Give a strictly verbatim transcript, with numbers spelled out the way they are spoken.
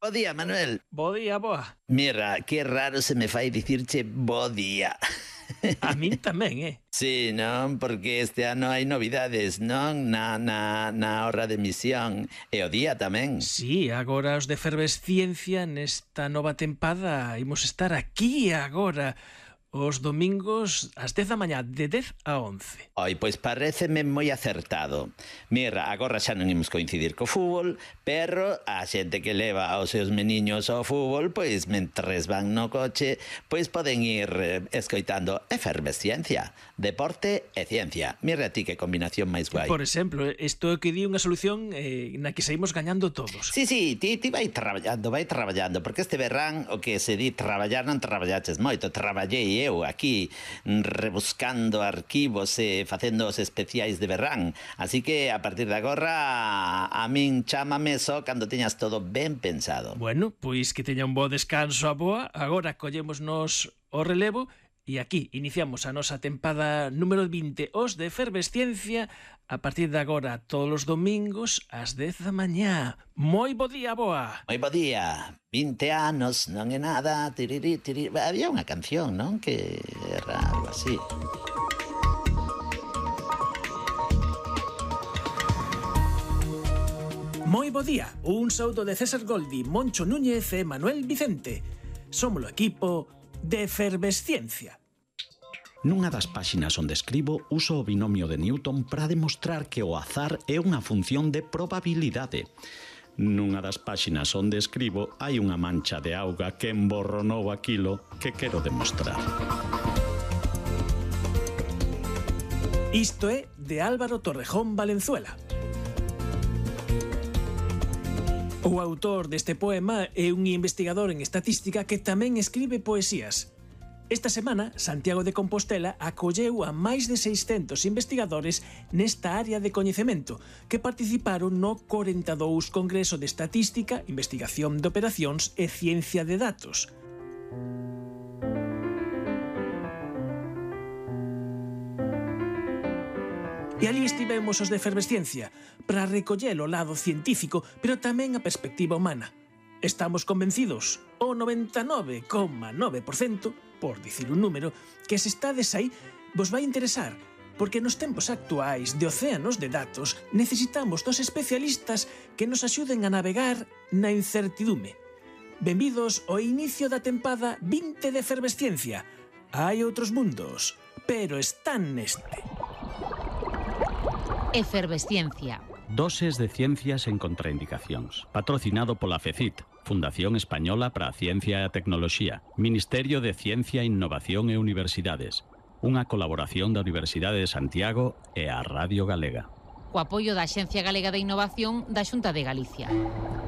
Bo día, Manuel. Bo día, boa. Mira, que raro se me fai dicirche bo día. A min tamén, eh? Sí, non? Porque este ano hai novidades, non? Na, na, na horra de emisión. E o día tamén. Sí, agora os de Efervesciencia nesta nova tempada imos estar aquí agora os domingos ás dez da mañá, de dez a once. Oi, pois paréceme moi acertado. Mira, agora xa non imos coincidir co fútbol, pero a xente que leva aos seus meniños ao fútbol, pois mentres van no coche, pois poden ir eh, escoitando Efervesciencia, deporte e ciencia. Mira a ti que combinación máis guai. Por exemplo, isto é que di unha solución eh, na que saímos gañando todos. Sí, sí, ti, ti vai traballando, vai traballando, porque este verán o que se di traballar non traballaches moito, traballei eu aquí rebuscando arquivos e facendo os especiais de verán, así que a partir de agora a min chámame só cando teñas todo ben pensado. Bueno, pois que teña un bo descanso a boa. Agora collémonos o relevo e aquí iniciamos a nosa tempada número vinte, os de Efervesciencia, a partir de agora todos os domingos ás dez da mañá. Moi bo día, boa. Moi bo día. vinte anos non é nada. Tiriri, tiriri. Había unha canción, non? Que era algo así. Moi bo día. Un saúdo de César Goldi, Moncho Núñez e Manuel Vicente. Somos o equipo de Efervesciencia. Nunha das páxinas onde escribo uso o binomio de Newton para demostrar que o azar é unha función de probabilidade. Nunha das páxinas onde escribo hai unha mancha de auga que emborronou aquilo que quero demostrar. Isto é de Álvaro Torrejón Valenzuela. O autor deste poema é un investigador en estatística que tamén escribe poesías. Esta semana, Santiago de Compostela acolleu a máis de seiscentos investigadores nesta área de coñecemento que participaron no corenta e dous Congreso de Estatística, Investigación de Operacións e Ciencia de Datos. E ali estivemos os de Efervesciencia para recoller o lado científico, pero tamén a perspectiva humana. Estamos convencidos, o noventa e nove coma nove por cento, por dicir un número, que se estades aí vos vai interesar, porque nos tempos actuais de océanos de datos necesitamos dos especialistas que nos axuden a navegar na incertidume. Benvidos ao inicio da tempada vinte de Efervesciencia. Hai outros mundos, pero están neste. Efervesciencia. Doses de ciencias en contraindicacións. Patrocinado pola FECIT, Fundación Española para a Ciencia e a Tecnoloxía, Ministerio de Ciencia, Innovación e Universidades. Unha colaboración da Universidade de Santiago e a Radio Galega. Co apoio da Axencia Galega de Innovación da Xunta de Galicia.